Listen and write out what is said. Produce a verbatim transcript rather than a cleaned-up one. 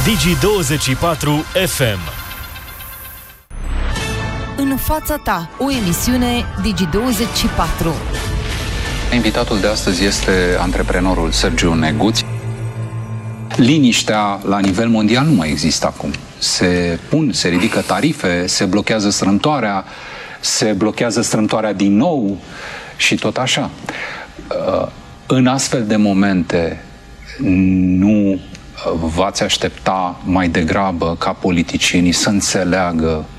Digi douăzeci și patru F M. În fața ta, o emisiune Digi douăzeci și patru. Invitatul de astăzi este antreprenorul Sergiu Neguț. Liniștea la nivel mondial nu mai există acum. Se pun, se ridică tarife, se blochează strâmtoarea, se blochează strâmtoarea din nou și tot așa. În astfel de momente nu v-ați aștepta mai degrabă ca politicienii să înțeleagă